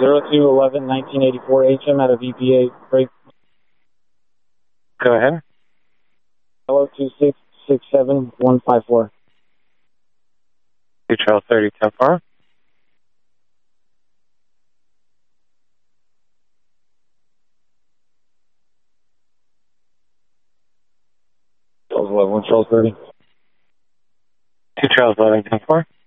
HM out of EPA break. Go ahead. Hello, 2667154. 2 Charles 30, 10-4. Charles 11, 1 Charles 30. 2 Charles 11, 10-4.